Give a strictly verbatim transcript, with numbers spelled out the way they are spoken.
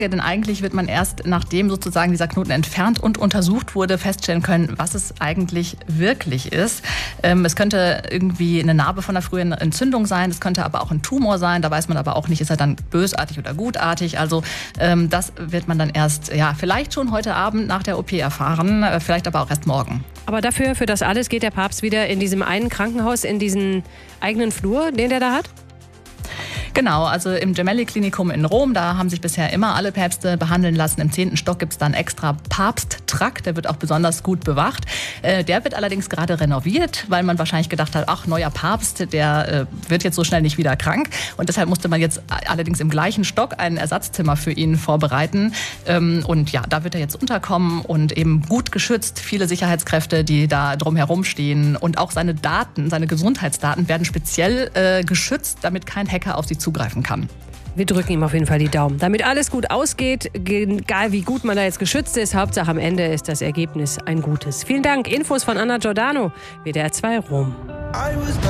Denn eigentlich wird man erst, nachdem sozusagen dieser Knoten entfernt und untersucht wurde, feststellen können, was es eigentlich wirklich ist. Ähm, es könnte irgendwie eine Narbe von einer früheren Entzündung sein, es könnte aber auch ein Tumor sein. Da weiß man aber auch nicht, ist er dann bösartig oder gutartig. Also ähm, das wird man dann erst, ja, vielleicht schon heute Abend nach der O P erfahren, äh, vielleicht aber auch erst morgen. Aber dafür, für das alles geht der Papst wieder in diesem einen Krankenhaus, in diesen eigenen Flur, den der da hat? Genau, also im Gemelli-Klinikum in Rom, da haben sich bisher immer alle Päpste behandeln lassen. Im zehnten Stock gibt es dann extra Papsttrakt, der wird auch besonders gut bewacht. Äh, der wird allerdings gerade renoviert, weil man wahrscheinlich gedacht hat, ach, neuer Papst, der äh, wird jetzt so schnell nicht wieder krank. Und deshalb musste man jetzt allerdings im gleichen Stock ein Ersatzzimmer für ihn vorbereiten. Ähm, und ja, da wird er jetzt unterkommen und eben gut geschützt. Viele Sicherheitskräfte, die da drumherum stehen. Und auch seine Daten, seine Gesundheitsdaten werden speziell äh, geschützt, damit kein Hacker auf sie zugreifen kann. Wir drücken ihm auf jeden Fall die Daumen. Damit alles gut ausgeht, egal wie gut man da jetzt geschützt ist, Hauptsache am Ende ist das Ergebnis ein gutes. Vielen Dank. Infos von Anna Giordano, W D R zwei Rom.